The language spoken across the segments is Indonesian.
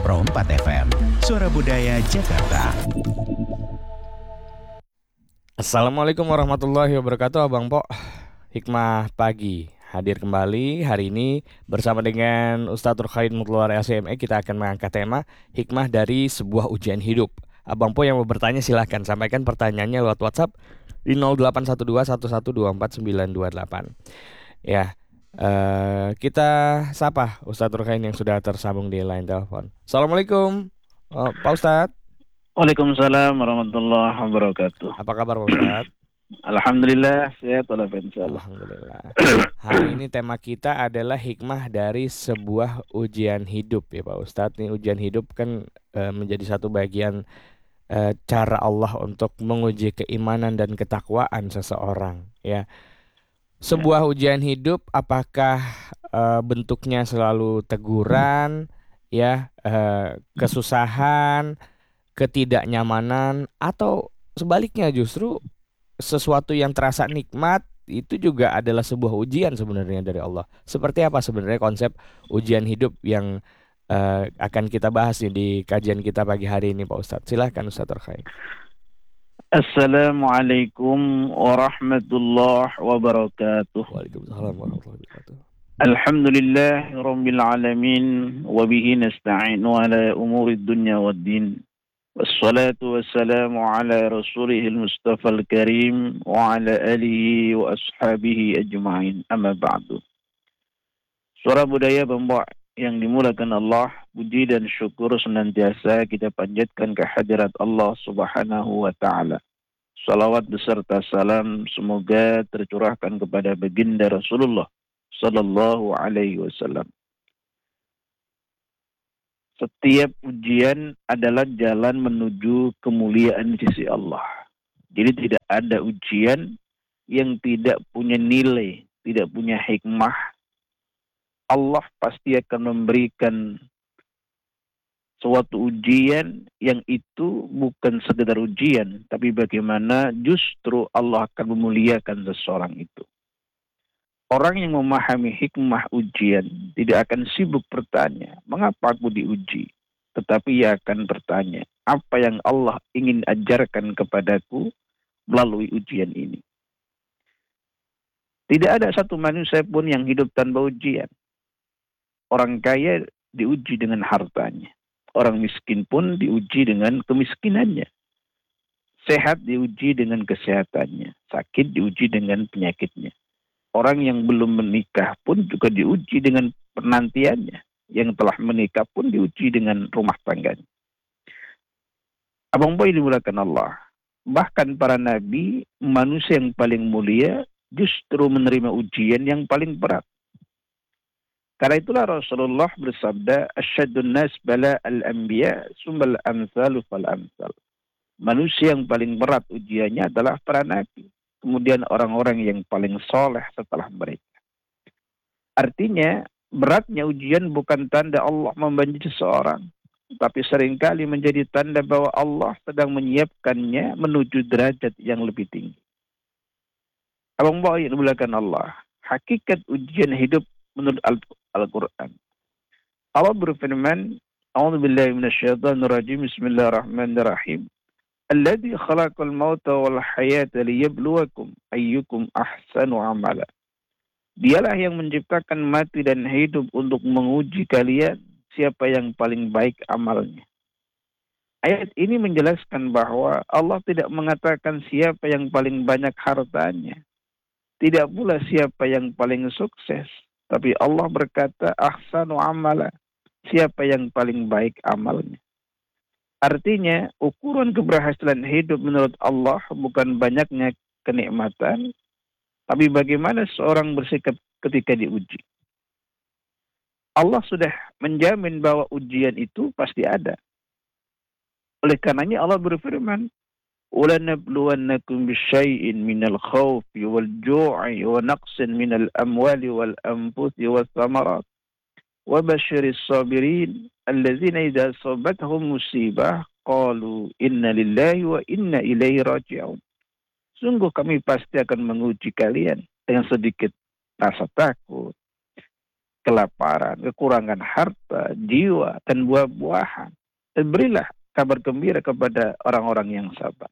Pro 4 FM, Suara Budaya Jakarta. Assalamualaikum warahmatullahi wabarakatuh, Abang Po. Hikmah Pagi hadir kembali hari ini bersama dengan Ustadz Khalid Mutluar LCME. Kita akan mengangkat tema hikmah dari sebuah ujian hidup. Abang Po yang mau bertanya silahkan sampaikan pertanyaannya lewat WhatsApp di 081211249228. Ya, kita sapa Ustadz Khalid yang sudah tersambung di line telepon. Assalamualaikum, Pak Ustadz. Waalaikumsalam warahmatullahi wabarakatuh. Apa kabar Pak Ustadz? Alhamdulillah, sehat walafiat. Alhamdulillah. Hari ini tema kita adalah hikmah dari sebuah ujian hidup ya Pak Ustadz. Ini ujian hidup kan menjadi satu bagian cara Allah untuk menguji keimanan dan ketakwaan seseorang ya. Sebuah ujian hidup apakah bentuknya selalu teguran ya, kesusahan, ketidaknyamanan, atau sebaliknya justru sesuatu yang terasa nikmat itu juga adalah sebuah ujian sebenarnya dari Allah. Seperti apa sebenarnya konsep ujian hidup yang akan kita bahas nih di kajian kita pagi hari ini Pak Ustadz. Silahkan Ustadz Terkait. Assalamualaikum warahmatullahi wabarakatuh. Waalaikumsalam warahmatullahi wabarakatuh. Alhamdulillah rabbil alamin wa bihi nasta'inu ala umuri dunya waddin. Wassalatu wassalamu ala rasulihil mustafal karim wa ala alihi wa ashabihi ajma'in. Amma ba'du. Suara budaya Bambok yang dimulakan Allah, puji dan syukur senantiasa kita panjatkan kehadirat Allah Subhanahu wa Ta'ala. Salawat beserta salam semoga tercurahkan kepada baginda Rasulullah Sallallahu Alaihi Wasallam. Setiap ujian adalah jalan menuju kemuliaan di sisi Allah. Jadi tidak ada ujian yang tidak punya nilai, tidak punya hikmah. Allah pasti akan memberikan suatu ujian yang itu bukan sekedar ujian, tapi bagaimana justru Allah akan memuliakan seseorang itu. Orang yang memahami hikmah ujian tidak akan sibuk bertanya, mengapa aku diuji? Tetapi ia akan bertanya, apa yang Allah ingin ajarkan kepadaku melalui ujian ini? Tidak ada satu manusia pun yang hidup tanpa ujian. Orang kaya diuji dengan hartanya. Orang miskin pun diuji dengan kemiskinannya. Sehat diuji dengan kesehatannya. Sakit diuji dengan penyakitnya. Orang yang belum menikah pun juga diuji dengan penantiannya. Yang telah menikah pun diuji dengan rumah tangganya. Abang boy dimulakan Allah. Bahkan para nabi, manusia yang paling mulia, justru menerima ujian yang paling berat. Karena itulah Rasulullah bersabda, Asyadun nas bala al-anbiya summal amsalu fal amsal. Manusia yang paling berat ujiannya adalah para nabi. Kemudian orang-orang yang paling soleh setelah mereka. Artinya, beratnya ujian bukan tanda Allah membenci seseorang. Tapi seringkali menjadi tanda bahwa Allah sedang menyiapkannya menuju derajat yang lebih tinggi. Abang Boy dimulakan Allah. Hakikat ujian hidup menurut Al-Quran. Allah berfirman, A'udzubillahi minasyaitonirrajim, Bismillahirrahmanirrahim. Alladzi khalaqal mauta wal hayata liyabluwakum ayyukum ahsanu amala. Dialah yang menciptakan mati dan hidup untuk menguji kalian siapa yang paling baik amalnya. Ayat ini menjelaskan bahwa Allah tidak mengatakan siapa yang paling banyak hartanya. Tidak pula siapa yang paling sukses. Tapi Allah berkata, ahsanu amala, siapa yang paling baik amalnya. Artinya, ukuran keberhasilan hidup menurut Allah bukan banyaknya kenikmatan, tapi bagaimana seorang bersikap ketika diuji. Allah sudah menjamin bahwa ujian itu pasti ada. Oleh karenanya Allah berfirman, وَلَنَبْلُوَنَّكُمْ بِشَيْءٍ مِنَ الْخَوْفِ وَالْجُوعِ وَنَقْصٍ مِنَ الْأَمْوَالِ وَالْأَنْفُسِ وَالثَّمَرَاتِ وَبَشِّرِ الصَّابِرِينَ الَّذِينَ إِذَا أَصَابَتْهُمْ مُصِيبَةٌ قَالُوا إِنَّا لِلَّهِ وَإِنَّا إِلَيْهِ رَاجِعُونَ. Sungguh kami pasti akan menguji kalian dengan sedikit rasa takut, kelaparan, kekurangan harta, jiwa, dan buah-buahan. Dan berilah kabar gembira kepada orang-orang yang sabar.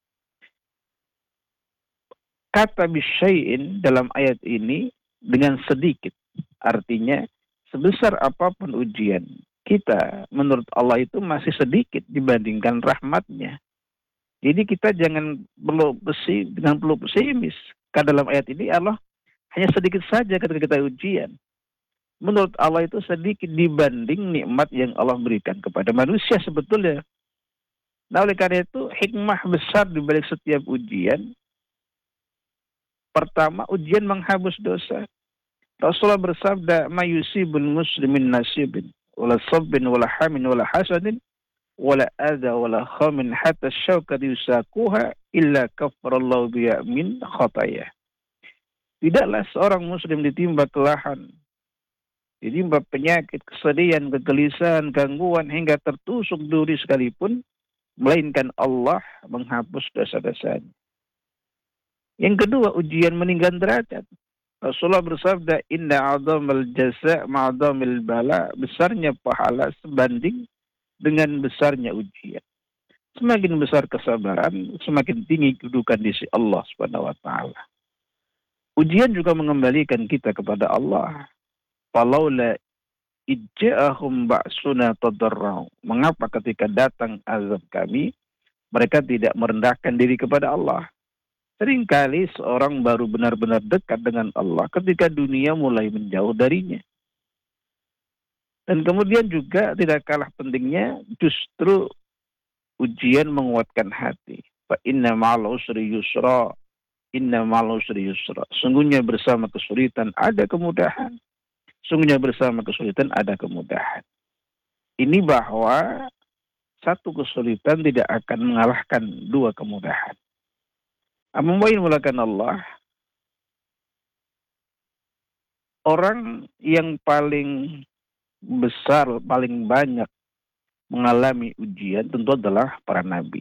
Kata bisyai'in dalam ayat ini dengan sedikit. Artinya, sebesar apapun ujian kita, menurut Allah itu masih sedikit dibandingkan rahmatnya. Jadi kita jangan perlu pesimis. Karena dalam ayat ini Allah hanya sedikit saja ketika kita ujian. Menurut Allah itu sedikit dibanding nikmat yang Allah berikan kepada manusia sebetulnya. Nah, oleh karena itu hikmah besar di balik setiap ujian. Pertama, ujian menghapus dosa. Rasulullah bersabda, "Ma yusibul muslimin nasibin, wala sabbin wala hamin wala hasadin, wala adha wala khamin hatta syaukat yusakuha illa kafarallahu biya min khataya." Tidaklah seorang muslim ditimpa kelahan, ditimpa penyakit, kesedihan, kegelisahan, gangguan, hingga tertusuk duri sekalipun, melainkan Allah menghapus dosa-dosanya. Yang kedua, ujian meninggikan derajat. Rasulullah bersabda, "Inna 'adhamal jasa' ma'adhamil bala." Besarnya pahala sebanding dengan besarnya ujian. Semakin besar kesabaran, semakin tinggi kedudukan di sisi Allah Subhanahu wa taala. Ujian juga mengembalikan kita kepada Allah. Falaula ijja'ahum ba'suna tadarrau. Mengapa ketika datang azab kami, mereka tidak merendahkan diri kepada Allah? Seringkali seorang baru benar-benar dekat dengan Allah ketika dunia mulai menjauh darinya. Dan kemudian juga tidak kalah pentingnya, justru ujian menguatkan hati. Fa inna ma'al usri yusra, inna ma'al usri yusra. Sungguhnya bersama kesulitan ada kemudahan. Sungguhnya bersama kesulitan ada kemudahan. Ini bahwa satu kesulitan tidak akan mengalahkan dua kemudahan. Amun mulakan Allah, orang yang paling besar, paling banyak mengalami ujian tentu adalah para nabi.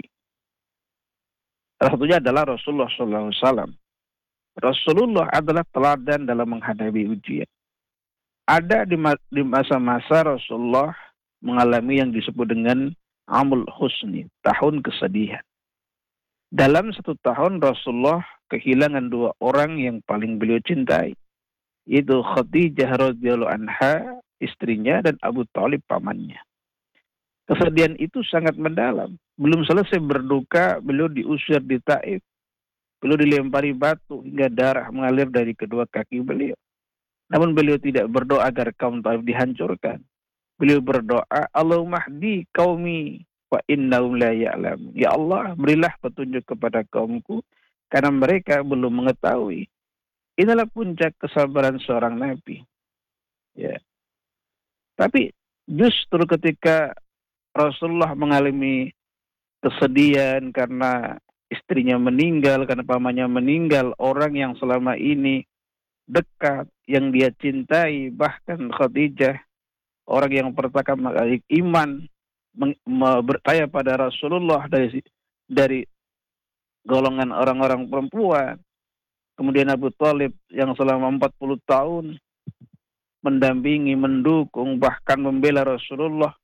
Salah satunya adalah Rasulullah SAW. Rasulullah adalah teladan dalam menghadapi ujian. Ada di masa-masa Rasulullah mengalami yang disebut dengan amul husni, tahun kesedihan. Dalam satu tahun Rasulullah kehilangan dua orang yang paling beliau cintai, yaitu Khadijah radhiyallahu anha, istrinya, dan Abu Thalib pamannya. Kesedihan itu sangat mendalam. Belum selesai berduka, beliau diusir di Taif. Beliau dilempari batu hingga darah mengalir dari kedua kaki beliau. Namun beliau tidak berdoa agar kaum Taif dihancurkan. Beliau berdoa, "Allahumma hdi qaumi wa innahum la ya'lamun." Ya Allah, berilah petunjuk kepada kaumku karena mereka belum mengetahui. Inilah puncak kesabaran seorang nabi. Ya. Tapi justru ketika Rasulullah mengalami kesedihan karena istrinya meninggal, karena pamannya meninggal, orang yang selama ini dekat, yang dia cintai, bahkan Khadijah, orang yang pertama kali iman, bertanya pada Rasulullah dari golongan orang-orang perempuan. Kemudian Abu Thalib yang selama 40 tahun mendampingi, mendukung, bahkan membela Rasulullah.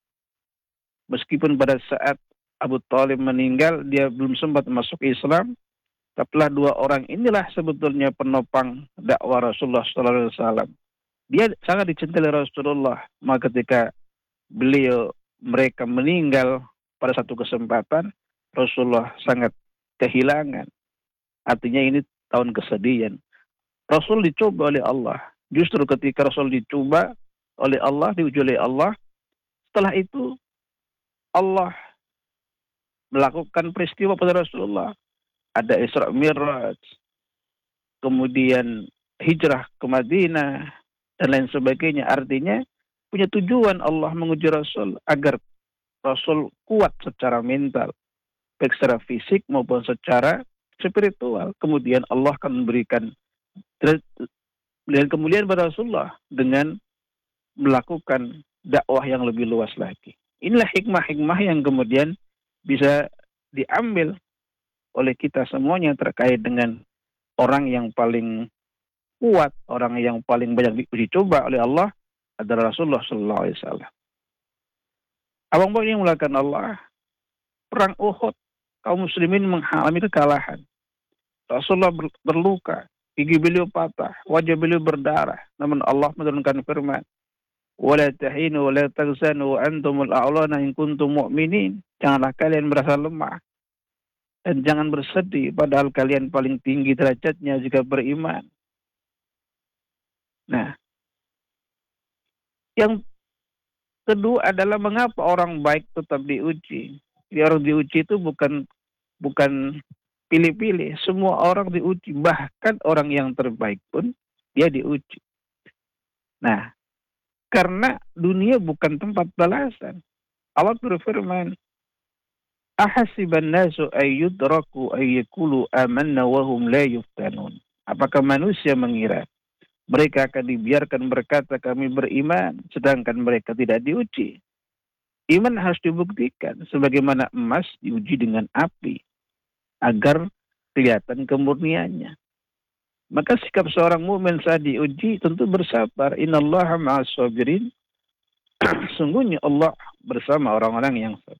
Meskipun pada saat Abu Thalib meninggal, dia belum sempat masuk Islam. Tapilah dua orang inilah sebetulnya penopang dakwah Rasulullah SAW. Dia sangat dicintai Rasulullah. Maka ketika mereka meninggal pada satu kesempatan, Rasulullah sangat kehilangan. Artinya ini tahun kesedihan. Rasul dicoba oleh Allah. Justru ketika Rasul dicoba oleh Allah, diuji oleh Allah, setelah itu Allah melakukan peristiwa pada Rasulullah. Ada Isra Mi'raj, kemudian hijrah ke Madinah, dan lain sebagainya. Artinya punya tujuan Allah menguji Rasul agar Rasul kuat secara mental, baik secara fisik maupun secara spiritual. Kemudian Allah akan memberikan kemuliaan pada Rasulullah dengan melakukan dakwah yang lebih luas lagi. Inilah hikmah-hikmah yang kemudian bisa diambil oleh kita semuanya terkait dengan orang yang paling kuat, orang yang paling banyak diuji coba oleh Allah adalah Rasulullah Sallallahu Alaihi Wasallam. Abang-abang yang mulakan Allah, perang Uhud, kaum muslimin mengalami kekalahan. Rasulullah berluka, gigi beliau patah, wajah beliau berdarah. Namun Allah menurunkan firman, "Wala tahinu wala tahzanu wa antumul a'lana in kuntum mu'minin." Janganlah kalian merasa lemah dan jangan bersedih padahal kalian paling tinggi derajatnya jika beriman. Nah, yang kedua adalah mengapa orang baik tetap diuji. Jadi orang diuji itu bukan pilih-pilih, semua orang diuji, bahkan orang yang terbaik pun dia diuji. Nah, karena dunia bukan tempat balasan. Allah berfirman, "Ahasiban nasu ayyudraku ayyakulu amanna wa hum la yuftanun." Apakah manusia mengira mereka akan dibiarkan berkata kami beriman, sedangkan mereka tidak diuji? Iman harus dibuktikan, sebagaimana emas diuji dengan api, agar kelihatan kemurniannya. Maka sikap seorang mukmin saat diuji tentu bersabar. Innallaha ma'as sabirin. Sungguhnya Allah bersama orang-orang yang sabar.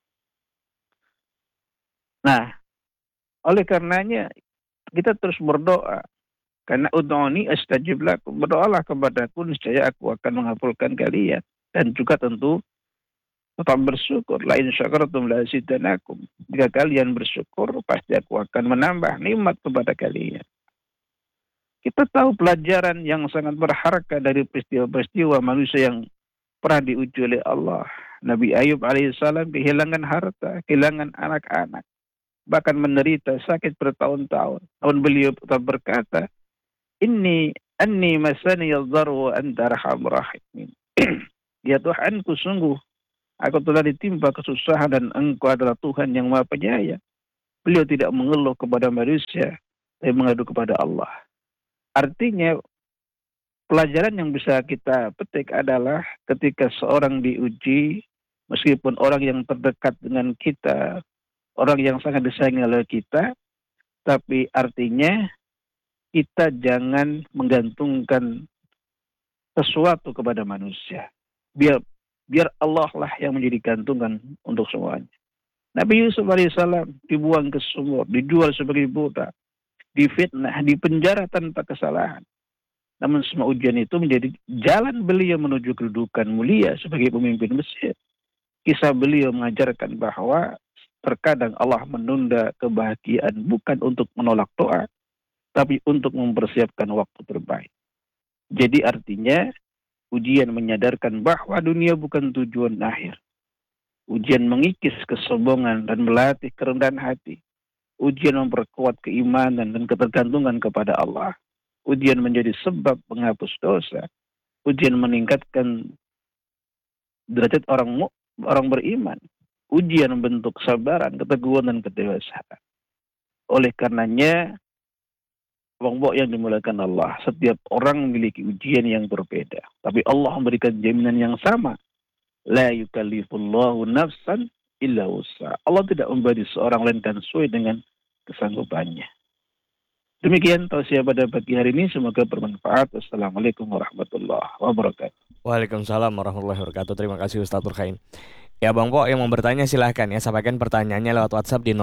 Nah, oleh karenanya kita terus berdoa. Karena ud'uni astajib lakum. Berdoalah kepadaku, niscaya aku akan mengabulkan kalian. Dan juga tentu tetap bersyukur. La in syakartum la azidanakum. Jika kalian bersyukur, pasti aku akan menambah nikmat kepada kalian. Kita tahu pelajaran yang sangat berharga dari peristiwa-peristiwa manusia yang pernah diuji oleh Allah. Nabi Ayub alaihissalam kehilangan harta, kehilangan anak-anak, bahkan menderita sakit bertahun-tahun. Namun beliau tetap berkata, anni masani yadharu wa anta arhamur rahimin. Ya Tuhanku, sungguh aku telah ditimpa kesusahan dan Engkau adalah Tuhan yang Maha Penyayang. Beliau tidak mengeluh kepada manusia, tapi mengadu kepada Allah. Artinya, pelajaran yang bisa kita petik adalah ketika seorang diuji, meskipun orang yang terdekat dengan kita, orang yang sangat disayangi oleh kita, tapi artinya kita jangan menggantungkan sesuatu kepada manusia. Biar Allah lah yang menjadi gantungan untuk semuanya. Nabi Yusuf alaihissalam dibuang ke sumur, dijual sebagai budak, difitnah, dipenjara tanpa kesalahan. Namun semua ujian itu menjadi jalan beliau menuju kedudukan mulia sebagai pemimpin Mesir. Kisah beliau mengajarkan bahwa terkadang Allah menunda kebahagiaan bukan untuk menolak doa, tapi untuk mempersiapkan waktu terbaik. Jadi artinya ujian menyadarkan bahwa dunia bukan tujuan akhir. Ujian mengikis kesombongan dan melatih kerendahan hati. Ujian memperkuat keimanan dan ketergantungan kepada Allah. Ujian menjadi sebab penghapus dosa. Ujian meningkatkan derajat orang beriman. Ujian membentuk kesabaran, keteguhan, dan kedewasaan. Oleh karenanya, bang-bang yang dimuliakan Allah, setiap orang memiliki ujian yang berbeda. Tapi Allah memberikan jaminan yang sama. La yukallifullahu nafsan illa wus'aha. Allah tidak memberi seorang melainkan sesuai dengan kesanggupannya. Demikian tausiah pada pagi hari ini, semoga bermanfaat. Wassalamualaikum warahmatullahi wabarakatuh. Waalaikumsalam warahmatullahi wabarakatuh. Terima kasih Ustaz Turkhaim. Ya Bang Po yang mau bertanya silahkan ya, sampaikan pertanyaannya lewat WhatsApp di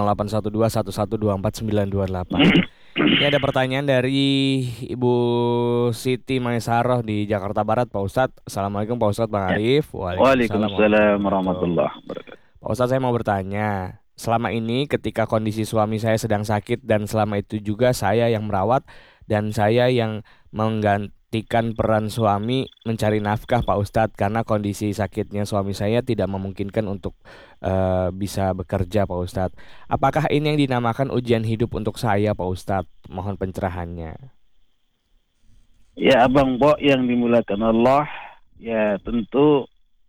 081211249248. Ini ada pertanyaan dari Ibu Siti Maisaroh di Jakarta Barat, Pak Ustadz. Assalamualaikum Pak Ustadz, Bang Arif. Waalaikumsalam warahmatullahi wabarakatuh. Pak Ustadz, saya mau bertanya. Selama ini ketika kondisi suami saya sedang sakit dan selama itu juga saya yang merawat dan saya yang menggantikan peran suami mencari nafkah Pak Ustadz, karena kondisi sakitnya suami saya tidak memungkinkan untuk bisa bekerja Pak Ustadz. Apakah ini yang dinamakan ujian hidup untuk saya Pak Ustadz? Mohon pencerahannya. Ya Abang Bo yang dimuliakan Allah, ya tentu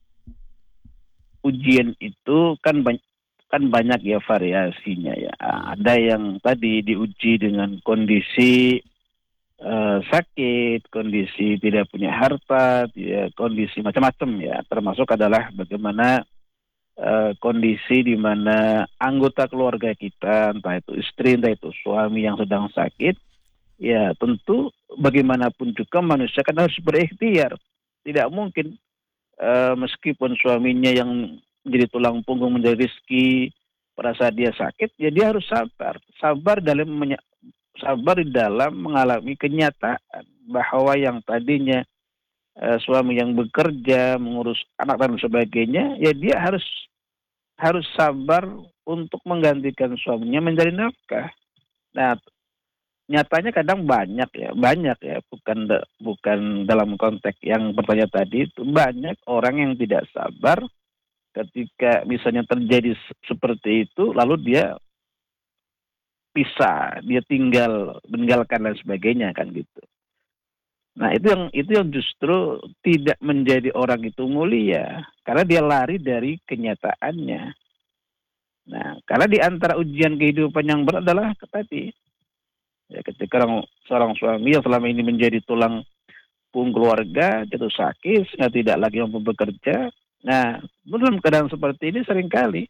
ujian itu kan banyak ya variasinya ya. Ada yang tadi diuji dengan kondisi sakit, kondisi tidak punya harta, ya, kondisi macam-macam ya. Termasuk adalah bagaimana kondisi di mana anggota keluarga kita, entah itu istri, entah itu suami yang sedang sakit, Ya tentu bagaimanapun juga manusia kan harus berikhtiar. Tidak mungkin meskipun suaminya yang menjadi tulang punggung menjadi rezeki, pada saat dia sakit, ya dia harus sabar. Sabar di dalam mengalami kenyataan bahwa yang tadinya suami yang bekerja, mengurus anak dan sebagainya, ya dia harus harus sabar untuk menggantikan suaminya mencari nafkah. Nah, nyatanya kadang banyak ya, bukan dalam konteks yang bertanya tadi itu, banyak orang yang tidak sabar ketika misalnya terjadi seperti itu, lalu dia pisah, dia meninggalkan dan sebagainya kan gitu. Nah, itu yang justru tidak menjadi orang itu mulia karena dia lari dari kenyataannya. Nah, karena di antara ujian kehidupan yang berat adalah tadi, ya, ketika seorang suami yang selama ini menjadi tulang punggung keluarga jatuh sakit sehingga tidak lagi mampu bekerja. Nah, dalam keadaan seperti ini seringkali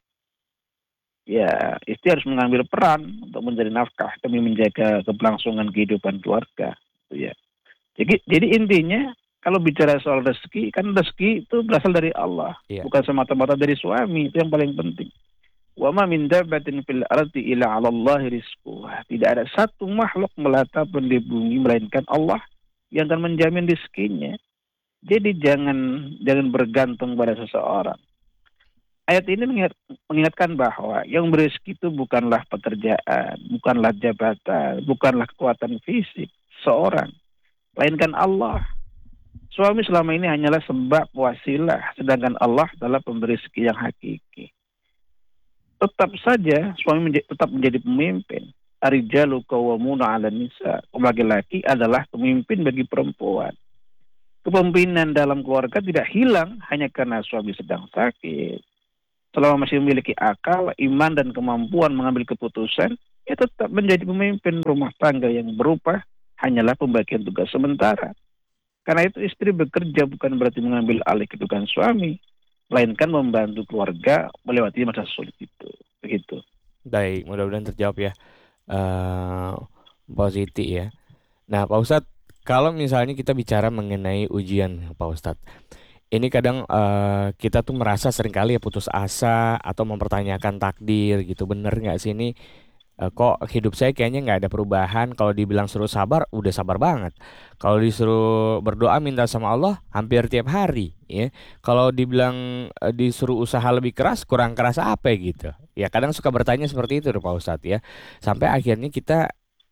ya istri harus mengambil peran untuk mencari nafkah demi menjaga keberlangsungan kehidupan keluarga. Gitu ya. Jadi intinya kalau bicara soal rezeki, kan rezeki itu berasal dari Allah, Iya. bukan semata-mata dari suami. Itu yang paling penting. Wa ma min dabbatin fil ardi illa 'ala Allahi rizquha. Tidak ada satu makhluk melata pun di bumi melainkan Allah yang akan menjamin rezekinya. Jadi jangan bergantung pada seseorang. Ayat ini mengingatkan bahwa yang berezeki itu bukanlah pekerjaan, bukanlah jabatan, bukanlah kekuatan fisik seorang, melainkan Allah. Suami selama ini hanyalah sebab wasilah, sedangkan Allah adalah pemberi rezeki yang hakiki. Tetap saja suami tetap menjadi pemimpin. Ar-rijalu qawwamuna 'alan nisa. Laki-laki adalah pemimpin bagi perempuan. Kepemimpinan dalam keluarga tidak hilang hanya karena suami sedang sakit. Selama masih memiliki akal, iman, dan kemampuan mengambil keputusan, ya tetap menjadi pemimpin rumah tangga yang berubah hanyalah pembagian tugas sementara. Karena itu istri bekerja bukan berarti mengambil alih kedudukan suami, melainkan membantu keluarga melewati masa sulit itu. Begitu. Baik, mudah-mudahan terjawab ya, eh positif ya. Nah, Pak Ustadz, kalau misalnya kita bicara mengenai ujian, Pak Ustadz, ini kadang kita tuh merasa seringkali ya putus asa atau mempertanyakan takdir gitu. Bener nggak sih ini? Kok hidup saya kayaknya nggak ada perubahan. Kalau dibilang suruh sabar, udah sabar banget. Kalau disuruh berdoa minta sama Allah, hampir tiap hari. Ya, kalau dibilang disuruh usaha lebih keras, kurang keras apa ya gitu. Ya kadang suka bertanya seperti itu tuh, Pak Ustadz ya. Sampai akhirnya kita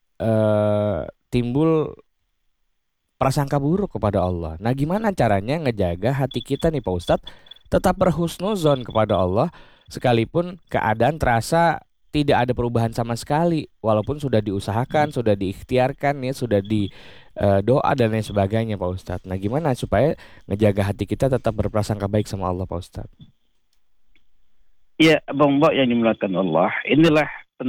timbul prasangka buruk kepada Allah. Nah, gimana caranya ngejaga hati kita nih Pak Ustadz tetap berhusnuzon kepada Allah sekalipun keadaan terasa tidak ada perubahan sama sekali walaupun sudah diusahakan, sudah diikhtiarkan ya, sudah di doa dan lain sebagainya Pak Ustadz. Nah, gimana supaya ngejaga hati kita tetap berprasangka baik sama Allah Pak Ustadz? Ya, Bang Mbak yang dimuliakan Allah, inilah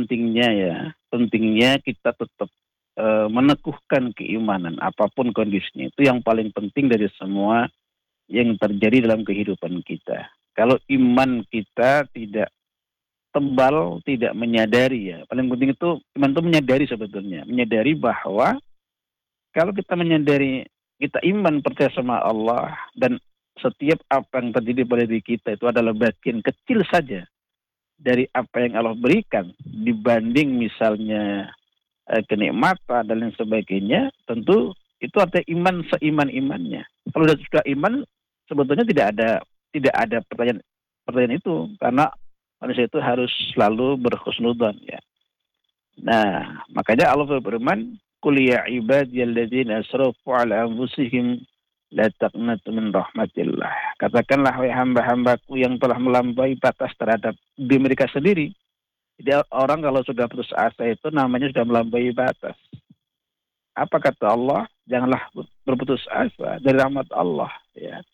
pentingnya kita tetap meneguhkan keimanan apapun kondisinya. Itu yang paling penting dari semua yang terjadi dalam kehidupan kita. Kalau iman kita tidak tebal, tidak menyadari ya. Paling penting itu iman itu menyadari sebetulnya. Menyadari bahwa kalau kita menyadari kita iman percaya sama Allah dan setiap apa yang terjadi pada diri kita itu adalah bagian kecil saja dari apa yang Allah berikan dibanding misalnya kenikmatan dan lain sebagainya, tentu itu artinya iman seiman-imannya. Kalau sudah iman, sebetulnya tidak ada pertanyaan itu, karena manusia itu harus selalu berhusnudzon ya. Nah, makanya Allah berfirman, "Qul ya ibadiyalladzina asrafu ala anfusihim la taqnatu min rahmatillah." Katakanlah wahai hamba-hambaku yang telah melampaui batas terhadap diri mereka sendiri. Jadi orang kalau sudah putus asa itu namanya sudah melampaui batas. Apa kata Allah? Janganlah berputus asa dari rahmat Allah. Ya.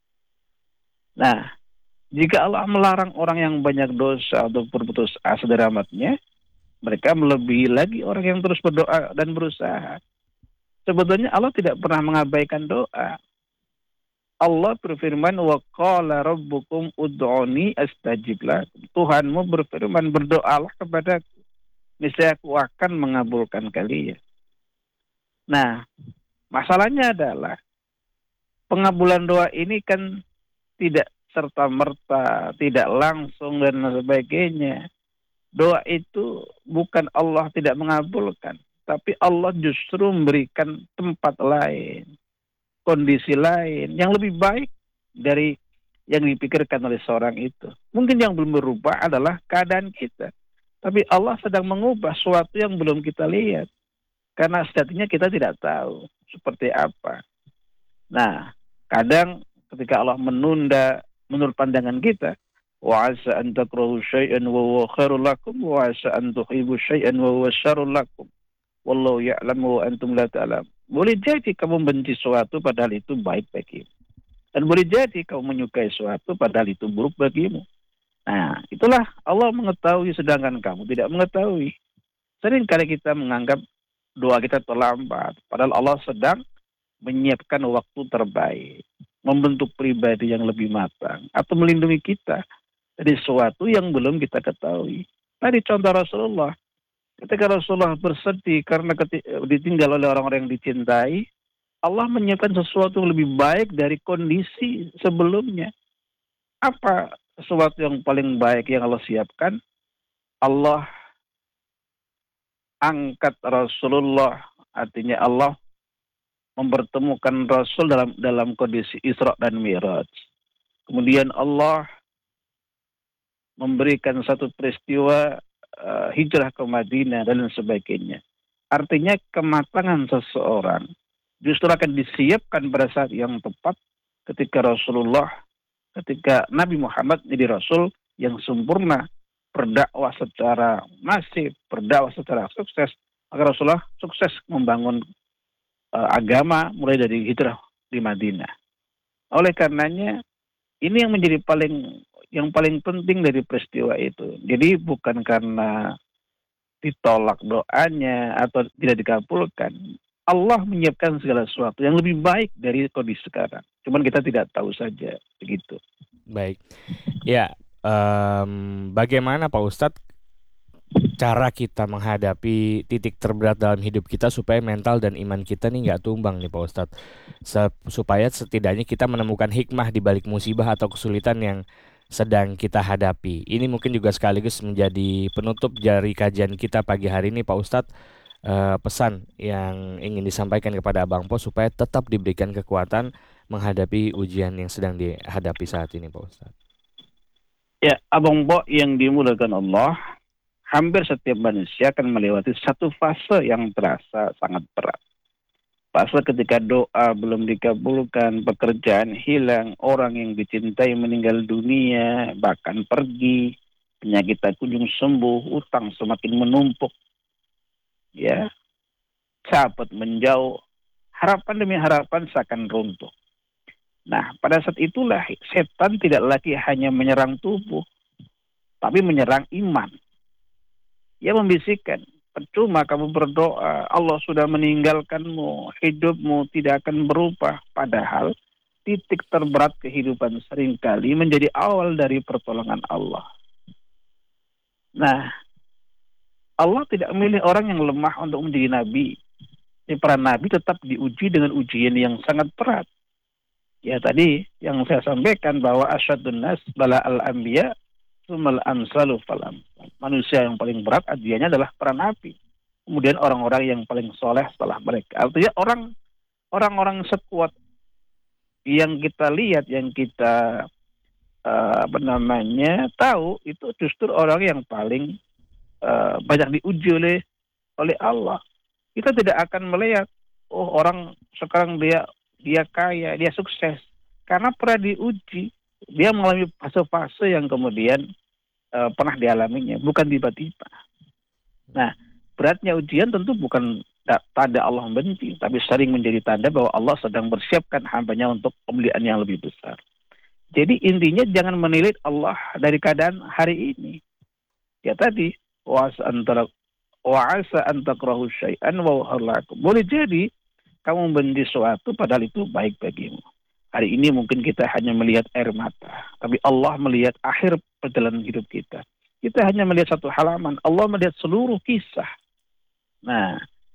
Nah, jika Allah melarang orang yang banyak dosa untuk berputus asa dari rahmatnya, mereka melebihi lagi orang yang terus berdoa dan berusaha. Sebetulnya Allah tidak pernah mengabaikan doa. Allah berfirman, wa qala rabbukum ud'uni astajib lakum. Tuhanmu berfirman, berdoalah kepadaku, niscaya aku akan mengabulkan kalian. Nah, masalahnya adalah pengabulan doa ini kan tidak serta-merta, tidak langsung dan sebagainya. Doa itu bukan Allah tidak mengabulkan, tapi Allah justru memberikan tempat lain, kondisi lain yang lebih baik dari yang dipikirkan oleh seorang itu. Mungkin yang belum berubah adalah keadaan kita, tapi Allah sedang mengubah sesuatu yang belum kita lihat, karena sejatinya kita tidak tahu seperti apa. Nah, kadang ketika Allah menunda menurut pandangan kita, wa asa an takrahu syai'an wa huwa khairul lakum wa asa an tuhibbu syai'an wa huwa syarrul lakum wallahu ya'lamu wa antum la ta'lam. Boleh jadi kamu benci sesuatu padahal itu baik bagimu. Dan boleh jadi kamu menyukai sesuatu padahal itu buruk bagimu. Nah, itulah Allah mengetahui sedangkan kamu tidak mengetahui. Sering kali kita menganggap doa kita terlambat, padahal Allah sedang menyiapkan waktu terbaik, membentuk pribadi yang lebih matang, atau melindungi kita dari sesuatu yang belum kita ketahui. Tadi contoh Rasulullah, ketika Rasulullah bersedih karena ditinggal oleh orang-orang yang dicintai, Allah menyiapkan sesuatu yang lebih baik dari kondisi sebelumnya. Apa sesuatu yang paling baik yang Allah siapkan? Allah angkat Rasulullah, artinya Allah mempertemukan Rasul dalam kondisi Isra dan Mi'raj. Kemudian Allah memberikan satu peristiwa hijrah ke Madinah dan sebagainya. Artinya kematangan seseorang justru akan disiapkan pada saat yang tepat ketika Nabi Muhammad jadi Rasul yang sempurna, berdakwah secara masif, berdakwah secara sukses. Maka Rasulullah sukses membangun agama mulai dari hijrah di Madinah. Oleh karenanya ini yang menjadi yang paling penting dari peristiwa itu. Jadi bukan karena ditolak doanya atau tidak dikabulkan. Allah menyiapkan segala sesuatu yang lebih baik dari kondisi sekarang. Cuman kita tidak tahu saja begitu. Baik. Ya, bagaimana Pak Ustadz cara kita menghadapi titik terberat dalam hidup kita supaya mental dan iman kita nih nggak tumbang nih Pak Ustadz, supaya setidaknya kita menemukan hikmah di balik musibah atau kesulitan yang sedang kita hadapi. Ini mungkin juga sekaligus menjadi penutup dari kajian kita pagi hari ini Pak Ustadz, pesan yang ingin disampaikan kepada Abang Po supaya tetap diberikan kekuatan menghadapi ujian yang sedang dihadapi saat ini Pak Ustadz. Ya, Abang Po yang dimuliakan Allah, hampir setiap manusia akan melewati satu fase yang terasa sangat berat. Fase ketika doa belum dikabulkan, pekerjaan hilang, orang yang dicintai meninggal dunia, bahkan pergi, penyakit tak kunjung sembuh, utang semakin menumpuk, ya, sahabat menjauh, harapan demi harapan seakan runtuh. Nah, pada saat itulah setan tidak lagi hanya menyerang tubuh, tapi menyerang iman. Ia membisikkan, percuma kamu berdoa, Allah sudah meninggalkanmu, hidupmu tidak akan berubah. Padahal titik terberat kehidupan seringkali menjadi awal dari pertolongan Allah. Nah, Allah tidak memilih orang yang lemah untuk menjadi nabi. Para nabi tetap diuji dengan ujian yang sangat berat. Ya tadi yang saya sampaikan bahwa asyadun nas bala al-anbiya sumal amsalu falam. Manusia yang paling berat ujiannya adalah para nabi. Kemudian orang-orang yang paling soleh setelah mereka. Artinya orang-orang sekuat yang kita lihat, yang kita tahu itu justru orang yang paling banyak diuji oleh Allah. Kita tidak akan melihat orang sekarang dia kaya, dia sukses karena pernah diuji. Dia mengalami fase-fase yang kemudian pernah dialaminya, bukan tiba-tiba. Nah, beratnya ujian tentu bukan tanda Allah membenci, tapi sering menjadi tanda bahwa Allah sedang bersiapkan hambanya untuk pembelian yang lebih besar. Jadi intinya jangan menilai Allah dari keadaan hari ini. Ya tadi, wa'asa antakrahu syai'an wa huwa. Boleh jadi kamu membenci sesuatu padahal itu baik bagimu. Hari ini mungkin kita hanya melihat air mata, tapi Allah melihat akhir perjalanan hidup kita. Kita hanya melihat satu halaman, Allah melihat seluruh kisah. Nah,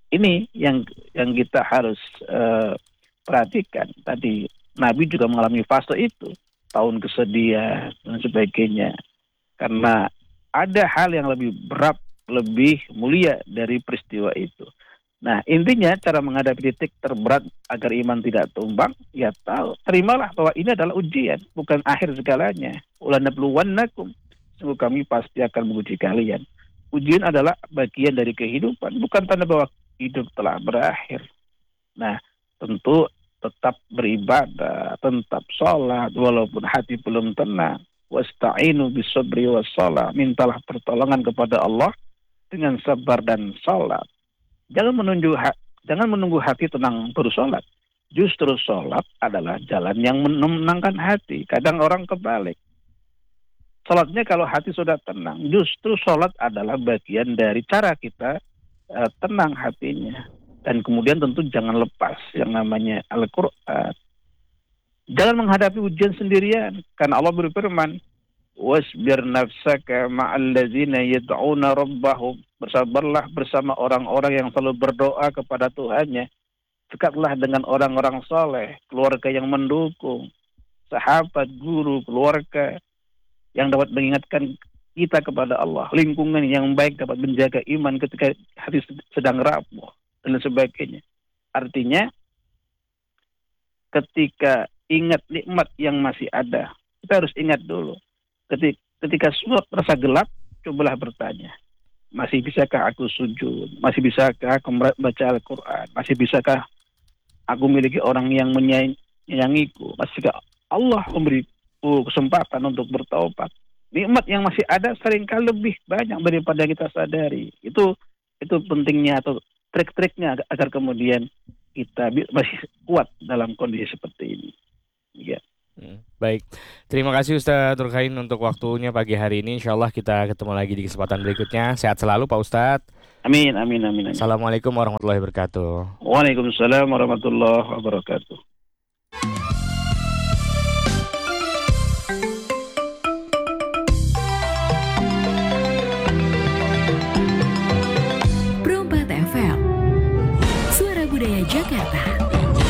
ini yang kita harus perhatikan. Tadi Nabi juga mengalami fase itu, tahun kesedihan dan sebagainya. Karena ada hal yang lebih berat, lebih mulia dari peristiwa itu. Nah, intinya cara menghadapi titik terberat agar iman tidak tumbang, ya tahu, terimalah bahwa ini adalah ujian, bukan akhir segalanya. Ulanabluwannakum, sungguh kami pasti akan menguji kalian. Ujian adalah bagian dari kehidupan, bukan tanda bahwa hidup telah berakhir. Nah, tentu tetap beribadah, tetap sholat, walaupun hati belum tenang. Wasta'inu bisabri wassalah, mintalah pertolongan kepada Allah dengan sabar dan sholat. Jangan menunggu hati tenang baru sholat. Justru sholat adalah jalan yang menenangkan hati. Kadang orang kebalik. Sholatnya kalau hati sudah tenang, justru sholat adalah bagian dari cara kita tenang hatinya. Dan kemudian tentu jangan lepas yang namanya Al-Quran. Jangan menghadapi ujian sendirian. Karena Allah berfirman, wasbir nafsaka ma'allazina yad'una rabbahum. Bersabarlah bersama orang-orang yang selalu berdoa kepada Tuhannya. Dekatlah dengan orang-orang soleh, keluarga yang mendukung, sahabat, guru, keluarga yang dapat mengingatkan kita kepada Allah. Lingkungan yang baik dapat menjaga iman ketika hati sedang rapuh dan sebagainya. Artinya ketika ingat nikmat yang masih ada, kita harus ingat dulu. Ketika semua terasa gelap, cobalah bertanya, masih bisakah aku sujud? Masih bisakah aku membaca Al-Quran? Masih bisakah aku memiliki orang yang menyayangiku? Masihkah Allah memberiku kesempatan untuk bertaubat? Nikmat yang masih ada seringkali lebih banyak daripada kita sadari. Itu pentingnya atau trik-triknya agar kemudian kita masih kuat dalam kondisi seperti ini. Ya. Baik, terima kasih Ustadz Durkhaim untuk waktunya pagi hari ini. Insya Allah kita ketemu lagi di kesempatan berikutnya. Sehat selalu Pak Ustadz. Amin. Assalamualaikum warahmatullahi wabarakatuh. Waalaikumsalam warahmatullahi wabarakatuh.